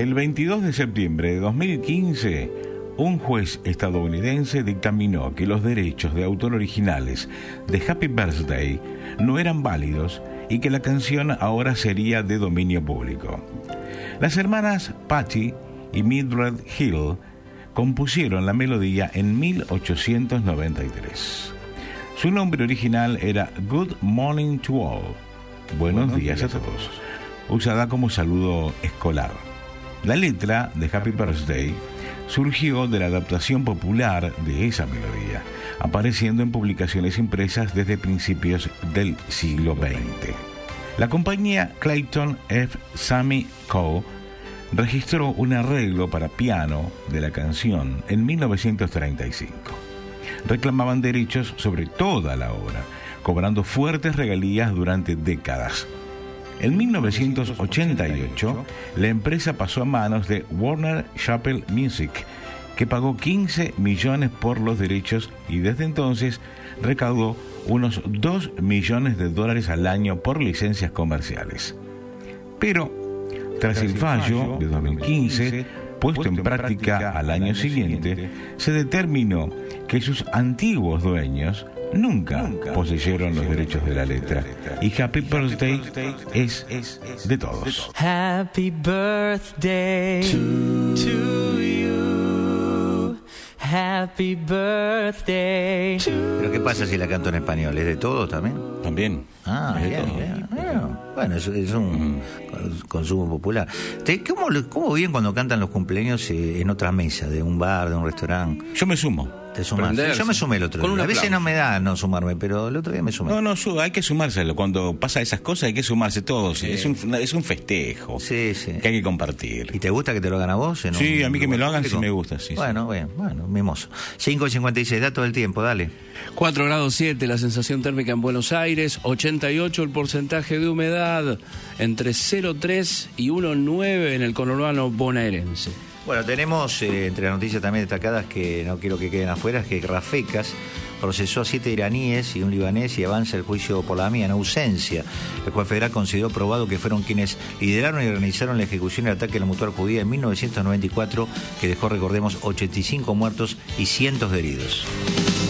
El 22 de septiembre de 2015, un juez estadounidense dictaminó que los derechos de autor originales de Happy Birthday no eran válidos y que la canción ahora sería de dominio público. Las hermanas Patty y Mildred Hill compusieron la melodía en 1893. Su nombre original era Good Morning to All, buenos días a todos, usada como saludo escolar. La letra de Happy Birthday surgió de la adaptación popular de esa melodía, apareciendo en publicaciones impresas desde principios del siglo XX. La compañía Clayton F. Sammy Co. registró un arreglo para piano de la canción en 1935. Reclamaban derechos sobre toda la obra, cobrando fuertes regalías durante décadas. En 1988, la empresa pasó a manos de Warner Chappell Music, que pagó 15 millones por los derechos y desde entonces recaudó unos $2 millones al año por licencias comerciales. Pero, tras el fallo de 2015, puesto en práctica al año siguiente, se determinó que sus antiguos dueños nunca poseyeron los derechos de la letra y Happy Birthday es de todos. Happy birthday to you. Happy birthday. ¿Pero qué pasa si la canto en español? ¿Es de todos también? También. Ah, bien. Bueno, es un consumo popular. ¿Cómo bien cuando cantan los cumpleaños en otra mesa, de un bar, de un restaurante? Yo me sumo. ¿Te sumás? Yo me sumé el otro día. A veces no me da no sumarme, pero el otro día me sumé. No, hay que sumárselo. Cuando pasa esas cosas hay que sumarse todos. Sí. Es un festejo. Sí. Que hay que compartir. ¿Y te gusta que te lo hagan a vos? Sí, a mí que me lo hagan sí me gusta. Sí, bueno, mimoso. 5:56, da todo el tiempo, dale. 4 grados 7 la sensación térmica en Buenos Aires, 88 el porcentaje de humedad, entre 0,3 y 1,9 en el conurbano bonaerense. Bueno, tenemos entre las noticias también destacadas que no quiero que queden afuera, es que Rafecas procesó a 7 iraníes y un libanés y avanza el juicio por la mía en ausencia. El juez federal consideró probado que fueron quienes lideraron y organizaron la ejecución del ataque a la Mutual Judía en 1994, que dejó, recordemos, 85 muertos y cientos de heridos.